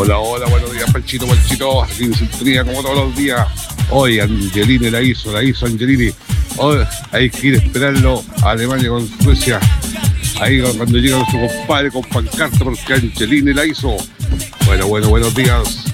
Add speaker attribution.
Speaker 1: Hola, hola, buenos días, Panchito, aquí en sintonía como todos los días. Hoy Angelini la hizo Angelini. Hoy hay que ir a esperarlo a Alemania con Suecia. Ahí cuando llega nuestro compadre con pancarta porque Angelini la hizo. Bueno, buenos días.